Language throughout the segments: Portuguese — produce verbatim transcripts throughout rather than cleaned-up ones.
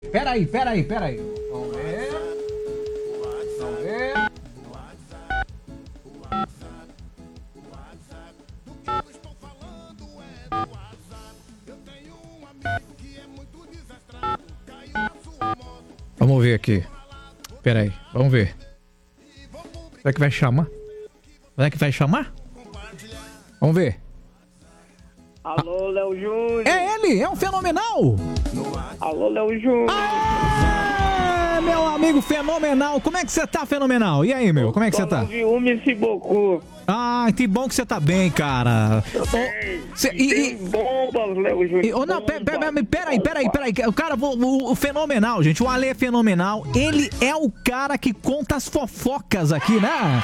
Peraí, peraí, peraí. Vamos ver. Vamos ver. Vamos ver aqui. Peraí, vamos ver. Será que vai chamar? Será que vai chamar? Vamos ver. Alô, Léo Júnior. É ele, é um fenomenal. Alô, Léo Júnior. Ah, meu amigo fenomenal. Como é que você tá, fenomenal? E aí, meu, como é que você tá? Ah, que bom que você tá bem, cara. Oh, cê, e, e bombas, Léo Júnior. Oh, não, peraí, peraí, peraí, peraí, peraí. O cara, o, o, o fenomenal, gente, o Ale é fenomenal. Ele é o cara que conta as fofocas aqui, né?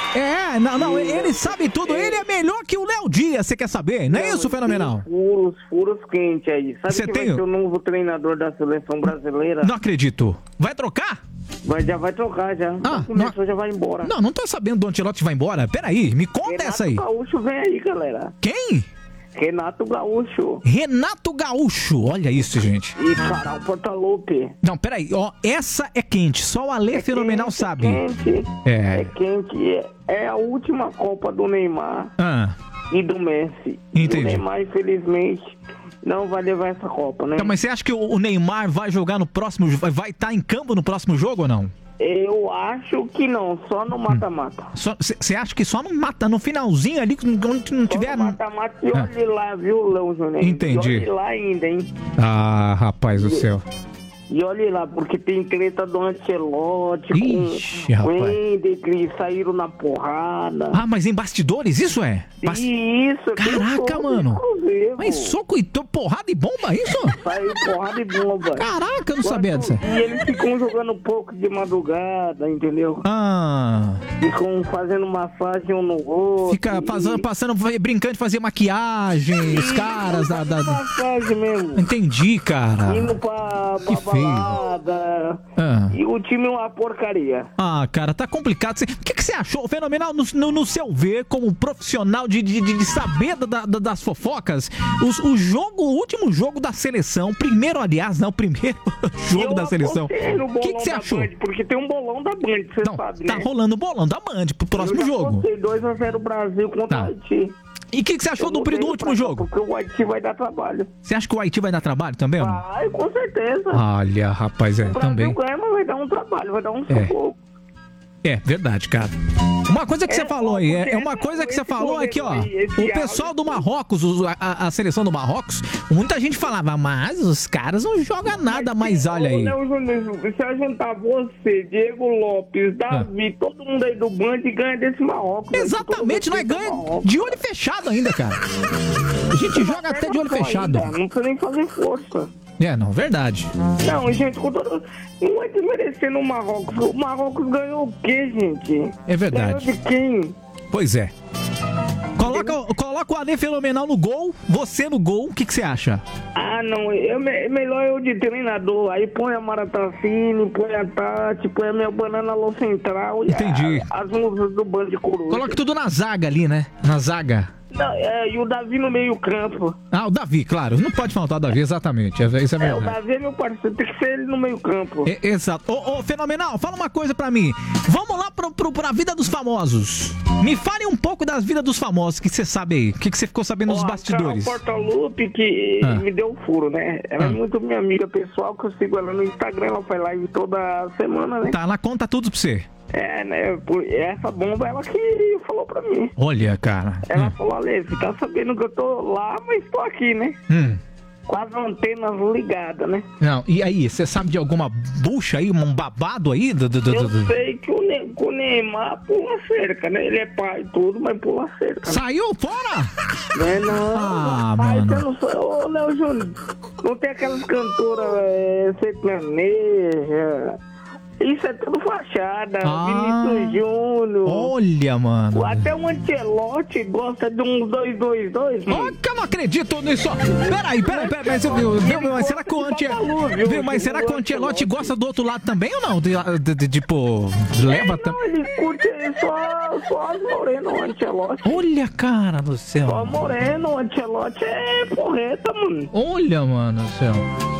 É, não, não, ele sabe tudo, ele é melhor que o Léo Dias, você quer saber? Não é isso, fenomenal? Furos, furos quentes aí. Sabe Cê que tem... vai ser o novo treinador da seleção brasileira? Não acredito. Vai trocar? Vai, já vai trocar, já. Ah, começou, não... já vai embora. Não, não tô sabendo do Ancelotti vai embora. Peraí, me conta Renato essa aí. Renato Gaúcho vem aí, galera. Quem? Renato Gaúcho. Renato Gaúcho, olha isso, gente. E Carol Portalupe. Não, peraí, ó, essa é quente, só o Ale é fenomenal quente, sabe. É quente, é. é quente, é, é a última Copa do Neymar ah. e do Messi. Entendi. O Neymar, infelizmente, não vai levar essa Copa, né? Então, mas você acha que o Neymar vai jogar no próximo, vai estar em campo no próximo jogo ou não? Eu acho que não, só no mata-mata. Você hum. acha que só no mata, no finalzinho ali, quando não tiver... Só no mata-mata e olhe ah. lá, viu, Léo Júnior? Entendi. E olhe lá ainda, hein? Ah, rapaz do céu. E olha lá, porque tem treta do Ancelotti Ixi, com o rapaz. Ender, que saíram na porrada. Ah, mas em bastidores, isso é? Bast... Isso. Caraca, mano. Mas soco e porrada e bomba, isso? Saiu porrada e bomba. Caraca, eu não sabia disso. E eles ficam jogando um pouco de madrugada, entendeu? Ah. Ficam fazendo massagem um no outro. Fica passando, passando brincando de fazer maquiagem, os caras da... da... massagem mesmo. Entendi, cara. Indo pra... Que pra balada. Ah. E o time é uma porcaria. Ah, cara, tá complicado. O que, que você achou, fenomenal, no, no, no seu ver, como profissional de, de, de saber da, da, das fofocas? Os, o jogo, o último jogo da seleção, primeiro, aliás, não, o primeiro jogo da seleção. O que, que você achou? Band, porque tem um bolão da Band, você não, sabe, tá né? rolando o bolão da Band pro próximo eu já jogo. dois a zero Brasil contra tá. o Haiti. E o que, que você achou do, do último pra, jogo? Porque o Haiti vai dar trabalho. Você acha que o Haiti vai dar trabalho também? Vai, com certeza. Olha, rapaz, é, o Brasil também. ganha, mas vai dar um trabalho, vai dar um sufoco. É. É, verdade, cara. Uma coisa que é, você falou aí, é, é uma coisa que você falou aqui, ó. O pessoal do Marrocos, a, a seleção do Marrocos, muita gente falava, mas os caras não jogam nada, mas olha aí. Se eu juntar você, Diego Lopes, Davi, ah. todo mundo aí do Band ganha desse Marrocos. Exatamente, nós ganhamos de olho fechado ainda, cara. A gente joga até de olho fechado. Ainda, não precisa nem fazer força. É, não, verdade. Não, gente, com todo... não é desmerecendo o Marrocos. O Marrocos ganhou o quê, gente? É verdade. Ganhou de quem? Pois é. Coloca, coloca o Ale fenomenal no gol, você no gol, o que, que você acha? Ah, não, é melhor eu de treinador. Aí põe a Maratafine, põe a Tati, põe a minha banana Alô Central. Entendi. A, as músicas do Band de Coruja. Coloca tudo na zaga ali, né? Na zaga. Não, é, e o Davi no meio campo. Ah, o Davi, claro. Não pode faltar o Davi, exatamente. Isso é verdade. É, o Davi é meu parceiro, tem que ser ele no meio campo. É, exato. Ô, ô, fenomenal, fala uma coisa pra mim. Vamos lá pro, pro, pra vida dos famosos. Me fale um pouco das vidas dos famosos, que você sabe aí. O que, que você ficou sabendo nos bastidores? A Portalupe, que ah. me deu um furo, né? Ela ah. é muito minha amiga pessoal, que eu sigo ela no Instagram, ela faz live toda semana, né? Tá, ela conta tudo pra você. É, né? Essa bomba, ela que falou pra mim. Olha, cara. Ela hum. falou, Ale, você tá sabendo que eu tô lá, mas tô aqui, né? Hum. Com as antenas ligadas, né? Não, e aí, você sabe de alguma bucha aí, um babado aí? Do, do, do, eu do... sei que o, ne o Neymar pula cerca, né? Ele é pai e tudo, mas pula cerca. Né? Saiu fora? Não é não. Ah, pai, mano. Você não foi... Ô, Léo Júnior, não tem aquelas cantoras é, sertaneja... Isso é tudo fachada, ah, Vinícius Júnior. Olha, mano. Até o Ancelotti gosta de uns dois dois dois, mano. Oh, que eu não acredito nisso. Peraí, peraí, peraí. Mas, viu, viu, mas será que o Ancelotti... Viu, mas será que o Ancelotti gosta do outro lado também ou não? De, de, de, tipo, leva... É, não, ele curte só, só as morenas, o Ancelotti. Olha, cara do céu. Só moreno, o Ancelotti é porreta, mano. Olha, mano do céu.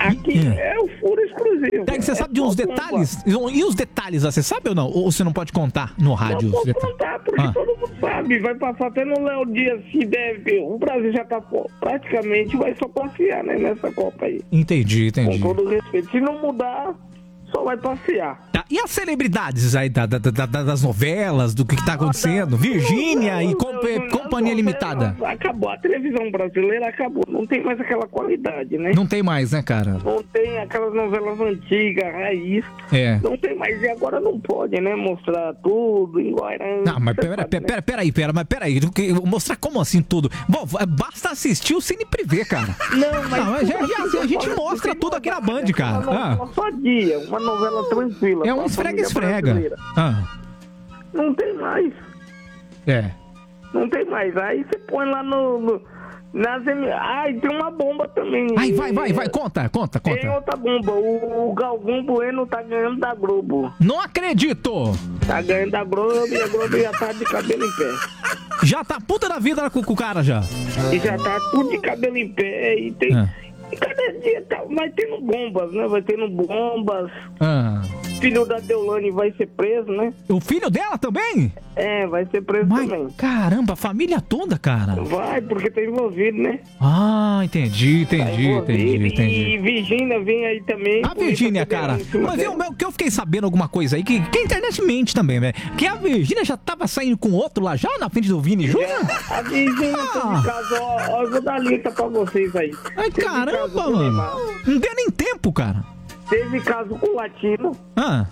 Aqui é, é o furo exclusivo. Daí você é sabe de uns detalhes? E os detalhes, você sabe ou não? Ou você não pode contar no rádio? Não pode contar, porque ah. todo mundo sabe. Vai passar até no Léo Dias, se deve. O Brasil já tá praticamente, vai só passear, né, nessa Copa aí. Entendi, entendi. Com todo respeito. Se não mudar, só vai passear. Tá. E as celebridades aí da, da, da, das novelas, do que, que tá acontecendo? Virgínia e comp Companhia Limitada. Acabou, a televisão brasileira acabou. Não tem mais aquela qualidade, né? Não tem mais, né, cara? Não tem aquelas novelas antigas, raiz. É. Não tem mais. E agora não pode, né? Mostrar tudo, igual era. Não, mas pera, sabe, pera, né? pera, pera aí, pera, mas pera aí. Mostrar como assim tudo? Bom, basta assistir o Cine Privé, cara. Não, mas. Não, mas já, já, a gente mostra tudo aqui na Band, cara. Uma, uma só dia, uma novela tranquila. É um esfrega-esfrega. Ah. Não tem mais. É. Não tem mais. Aí você põe lá no... no nas em... Ai, tem uma bomba também. Ai, vai, vai, vai. Conta, conta, conta. Tem outra bomba. O, o Galvão Bueno tá ganhando da Globo. Não acredito. Tá ganhando da Globo e a Globo já tá de cabelo em pé. Já tá puta da vida com, com o cara, já. E já tá tudo de cabelo em pé e tem... Ah. E cada dia tá... vai tendo bombas, né? Vai tendo bombas. Ah. Filho da Deolane vai ser preso, né? O filho dela também? É, vai ser preso Mas, também. Caramba, a família toda, cara. Vai, porque tá envolvido, né? Ah, entendi, entendi, tá envolvido. entendi, entendi. E Virgínia vem aí também. A Virgínia, cara. Mas viu, o que eu fiquei sabendo alguma coisa aí, que, que a internet mente também, velho. Que a Virgínia já tava saindo com outro lá, já na frente do Vini Júnior? A Virgínia ah. teve caso, ó, ó, eu vou dar a lista pra vocês aí. Ai, teve caramba, mano. Não deu nem tempo, cara. Teve caso com o Latino. Ah.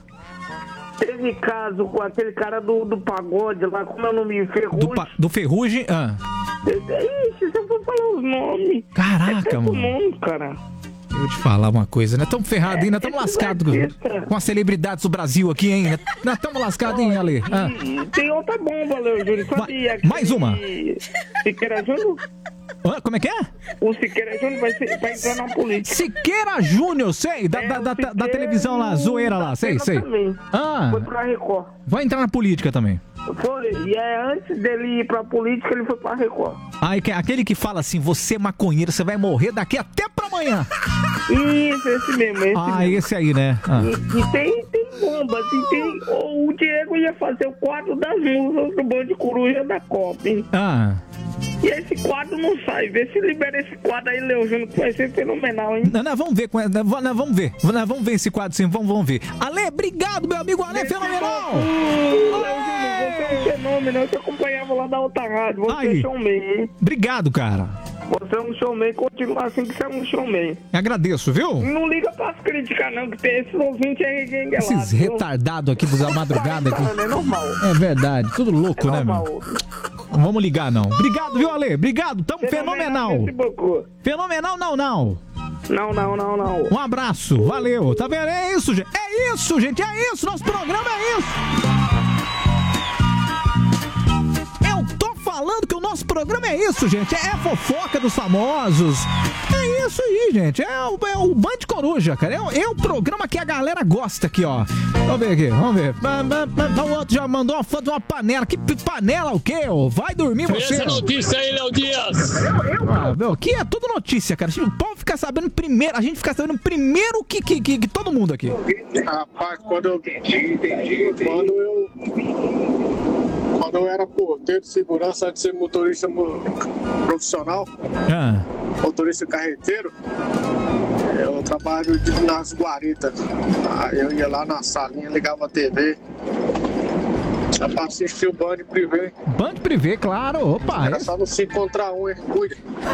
Teve caso com aquele cara do, do pagode lá, como é o nome? Ferrugem. Do, pa, do Ferrugem? Ah. Ixi, se eu for falar os nomes. Caraca, é mano. Mundo, cara. Eu vou te falar uma coisa, né? Tamo ferrado ainda, tamo lascado com, com as celebridades do Brasil aqui, hein? Nós tamo lascado, hein, Ale? Ah. E tem outra bomba, Léo Júnior. Sabia? Ma mais uma. Siqueira Júnior? Como é que é? O Siqueira Júnior vai, ser, vai entrar na política. Siqueira Júnior, sei, da, é, da, da, da televisão lá, zoeira lá, sei, sei. Também. Ah. Foi pra Record. Vai entrar na política também. Foi, e é, antes dele ir pra política, ele foi pra Record. Ah, e que, aquele que fala assim, você é maconheiro, você vai morrer daqui até pra amanhã. Isso, esse mesmo, esse Ah, mesmo. esse aí, né? Ah. E, e tem, tem bombas, e tem... O, o Diego ia fazer o quadro das musas do Band Coruja da Copa, hein? Ah. E esse quadro não sai. Vê se libera esse quadro aí, Léo Júnior, que vai ser fenomenal, hein? Nós vamos ver, nós vamos ver. Nós vamos ver esse quadro sim, vamos, vamos ver. Ale, obrigado, meu amigo Ale, fenomenal! Léo Júnior, você é um fenômeno. Eu te acompanhava lá da outra rádio. Você aí. É showman, hein? Obrigado, cara. Você é um showman, continua assim que você é um showman. Agradeço, viu? Não liga pra se criticar, não, que tem esses ouvintes aí enguelados. Esses retardados aqui da madrugada. Aqui. É normal. É verdade, tudo louco, é né, meu? Não vamos ligar, não. Obrigado, viu, Ale? Obrigado, tamo fenomenal. Fenomenal, não, não. Não, não, não, não. Um abraço, valeu. Tá vendo? É isso, gente. É isso, gente. É isso. Nosso programa é isso. Eu tô falando que o nosso programa é isso, gente. É fofoca dos famosos. É isso aí, gente. É o, é o Band Coruja, cara. É o, é o programa que a galera gosta aqui, ó. Vamos ver aqui, vamos ver. O outro já mandou uma foto de uma panela. Que panela o quê? Ó? Vai dormir você. Essa notícia aí, Léo Dias. Ah, meu, aqui é tudo notícia, cara. O povo fica sabendo primeiro, a gente fica sabendo primeiro que, que, que, que todo mundo aqui. Rapaz, quando eu entendi, entendi, quando eu quando eu era porteiro de segurança antes de ser motorista profissional, ah. motorista carreteiro, eu trabalho de, nas guaritas. Aí eu ia lá na salinha, ligava a T V. Só pra assistir o Band Privé. Band Privé, claro. Opa. Era só não se encontrar um, hein? Cuide.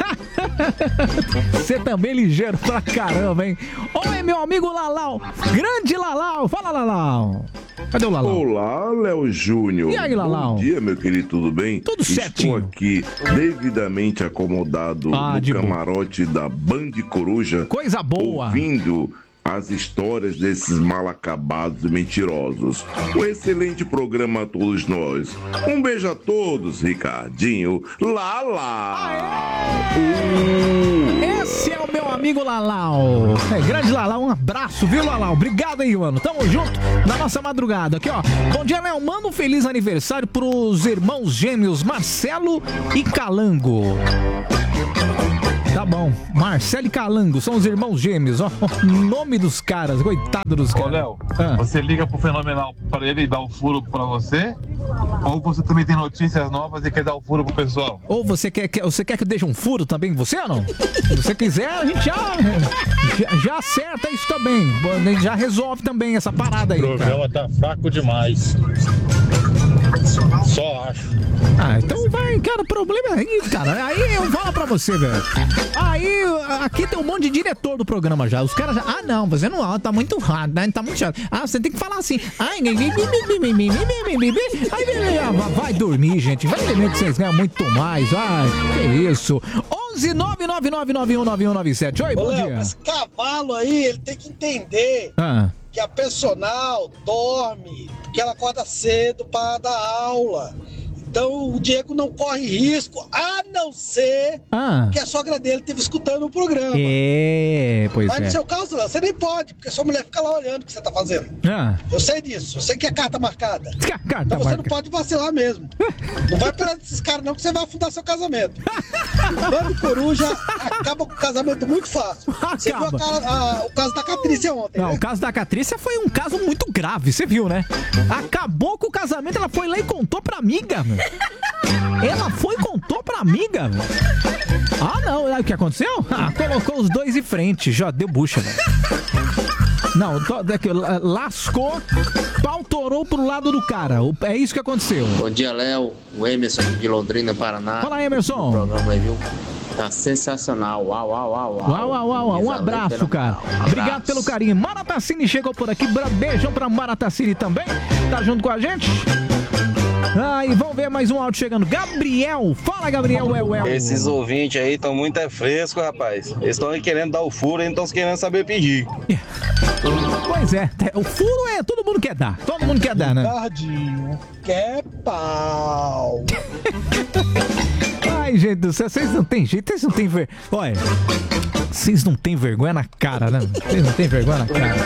Você também ligeiro pra caramba, hein? Oi, meu amigo Lalau. Grande Lalau. Fala, Lalau. Cadê o Lalau? Olá, Léo Júnior. E aí, Lalau? Bom dia, meu querido, tudo bem? Tudo certinho. Estou aqui devidamente acomodado ah, no camarote boa. da Band Coruja. Coisa boa. Ouvindo as histórias desses mal acabados e mentirosos. Um excelente programa a todos nós. Um beijo a todos, Ricardinho. Lalau. Uh. Esse é o meu amigo Lalau. É, grande Lalau, um abraço, viu, Lalau? Obrigado aí, mano. Tamo junto na nossa madrugada. Aqui, ó. Bom dia, Léo. Manda um feliz aniversário pros irmãos gêmeos Marcelo e Calango. Tá bom. Marcelo e Calango são os irmãos gêmeos, ó. O nome dos caras, coitado dos caras. Ô, Léo, ah. você liga pro Fenomenal pra ele dar o furo pra você? Ou você também tem notícias novas e quer dar o furo pro pessoal? Ou você quer, quer, você quer que eu deixe um furo também em você ou não? Se você quiser, a gente já, já, já acerta isso também. A gente já resolve também essa parada aí. O programa cara. tá fraco demais. Só acho. Ah, então vai, cara, o problema é aí, cara. Aí eu falo pra você, velho. Aí, aqui tem um monte de diretor do programa já. Os caras já. Ah, não, você não tá muito raro, né? Tá muito chato. Ah, você tem que falar assim. Ai, aí, vai dormir, gente. Vai dormir que vocês ganham muito mais. Ai, que isso. onze nove nove nove nove um nove um nove sete. Oi, bom Ô, Léo, dia. Esse cavalo aí, ele tem que entender ah. que a personal dorme, porque ela acorda cedo para dar aula. Então o Diego não corre risco, a não ser ah. que a sogra dele esteve escutando o programa. É, pois Mas é. no seu caso, Léo, você nem pode, porque sua mulher fica lá olhando o que você tá fazendo. Ah. Eu sei disso, eu sei que é carta marcada. Carta então você marca. não pode vacilar mesmo. Não vai perante esses caras não, que você vai afundar seu casamento. Bando Coruja acaba com o casamento muito fácil. Você viu a cara, a, o caso da Catrícia ontem, Não, né? o caso da Catrícia foi um caso muito grave, você viu, né? Acabou com o casamento, ela foi lá e contou pra amiga, meu. Ela foi e contou pra amiga, meu. Ah, não, o que aconteceu? Ah, colocou os dois em frente, já deu bucha, velho. Não, lascou, pau torou pro lado do cara. É isso que aconteceu. Bom dia, Léo. O Emerson de Londrina, Paraná. Fala, Emerson. O programa aí, viu? Tá sensacional. Uau, uau, uau, uau. Uau, uau, uau, uau. Um abraço, cara. Um abraço. Obrigado pelo carinho. Maratacine chegou por aqui. Beijão pra Maratacine também. Tá junto com a gente? Ah, e vamos ver mais um áudio chegando. Gabriel, fala, Gabriel. Ué, ué. Esses ouvintes aí estão muito é frescos, rapaz. Eles estão aí querendo dar o furo e não estão querendo saber pedir. Pois é, o furo é, todo mundo quer dar. Todo mundo quer dar, né? Ricardinho, quer pau. Ai, gente do céu, vocês não tem jeito, vocês não tem vergonha. Olha, vocês não tem vergonha na cara, né? Vocês não tem vergonha na cara.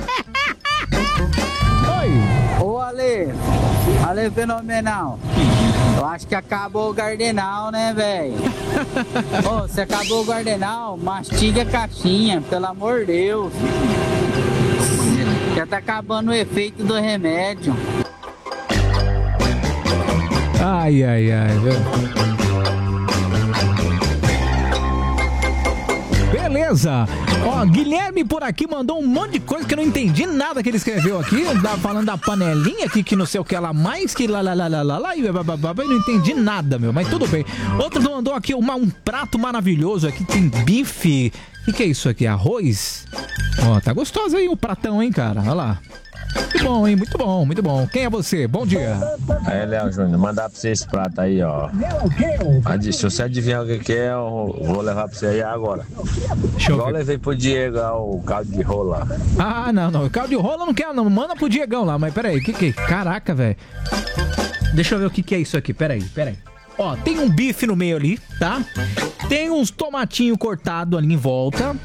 Oi. Ô, Ale. Ale Fenomenal. Eu acho que acabou o Gardenal, né, velho? Ô, se acabou o Gardenal, mastiga a caixinha, pelo amor de Deus. Já tá acabando o efeito do remédio. Ai, ai, ai, viu? Beleza. Ó, Guilherme por aqui mandou um monte de coisa que eu não entendi nada que ele escreveu aqui. Da, falando da panelinha aqui, que não sei o que lá mais, que lá, lá, lá, lá, lá, lá, e bababá, eu não entendi nada, meu, mas tudo bem. Outro mandou aqui uma, um prato maravilhoso aqui, tem bife. O que, que é isso aqui? Arroz? Ó, tá gostoso aí o pratão, hein, cara? Olha lá. Muito bom, hein? Muito bom, muito bom. Quem é você? Bom dia. Aí, Léo Júnior, mandar pra você esse prato aí, ó. Se você adivinhar o que que é, eu vou levar pra você aí agora. Deixa eu Igual ver. eu levei pro Diego o caldo de rola. Ah, não, não. Caldo de rola eu não quero, não. Manda pro Diegão lá, mas peraí. Que que... Caraca, velho. Deixa eu ver o que que é isso aqui. Peraí, peraí. Ó, tem um bife no meio ali, tá? Tem uns tomatinhos cortados ali em volta.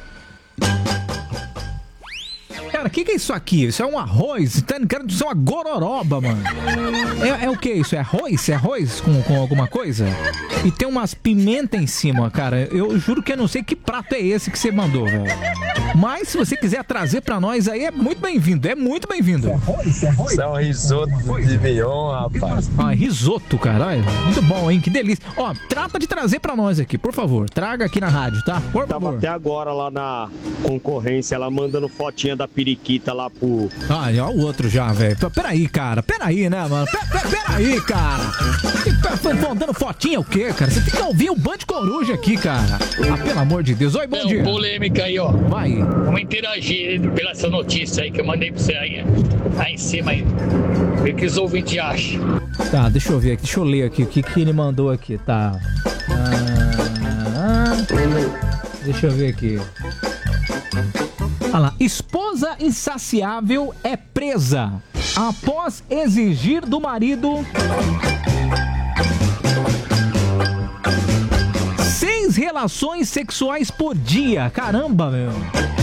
Cara, o que, que é isso aqui? Isso é um arroz? Tá querendo dizer uma gororoba, mano. É, é o que isso? É arroz? É arroz com, com alguma coisa? E tem umas pimentas em cima, cara. Eu juro que eu não sei que prato é esse que você mandou, velho. Mas se você quiser trazer pra nós aí, é muito bem-vindo. É muito bem-vindo. Isso é um risoto de mignon, rapaz. Ah, risoto, caralho. Muito bom, hein? Que delícia. Ó, trata de trazer pra nós aqui, por favor. Traga aqui na rádio, tá? Por Tava favor. até agora lá na concorrência, ela mandando fotinha da periquita lá pro... Ah, ó o outro já, velho. Peraí, cara. Peraí, né, mano? Peraí, cara. Mandando fotinha o quê, cara? Você tem que ouvir o Band Coruja aqui, cara. Ah, pelo amor de Deus. Oi, bom Não, dia. polêmica aí, ó. Vai. Vamos interagir pela essa notícia aí que eu mandei pra você aí, aí em cima aí. O que os ouvintes acham? Tá, deixa eu ver aqui. Deixa eu ler aqui o que, que ele mandou aqui, tá? Ah, deixa eu ver aqui. Olha lá. Esposa insaciável é presa após exigir do marido seis relações sexuais por dia. Caramba, meu.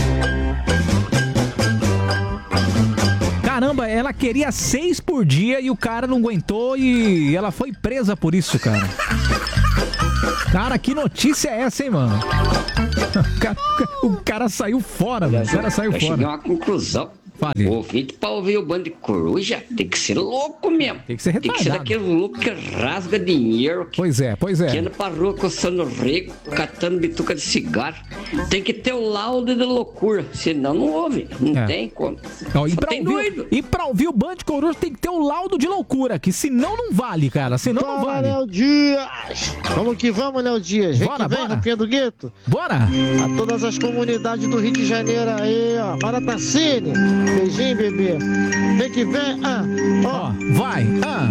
Caramba, ela queria seis por dia e o cara não aguentou e ela foi presa por isso, cara. Cara, que notícia é essa, hein, mano? O cara, o cara saiu fora, mano. O cara saiu Eu fora. cheguei a uma conclusão. Fale. O ouvinte pra ouvir o Bando de Coruja tem que ser louco mesmo. Tem que ser Tem que ser retardado. daquele louco que rasga dinheiro. Que, Pois é, pois é. que anda pra rua coçando rego, catando bituca de cigarro. Tem que ter o laudo de loucura. Senão não ouve. Não É. tem como. Ó, e, Só pra tem ouvir, doido. e pra ouvir o Band Coruja tem que ter o laudo de loucura, que senão não vale, cara. Senão não Bora, vale. Léo Dias! Vamos que vamos, Léo Dias. Vem Bora, que vem, bora. Rafinha do Gueto. Bora! A todas as comunidades do Rio de Janeiro aí, ó. Maratacine. Beijinho, bebê. Vem que vem, ah. Ó. Vai! Ah!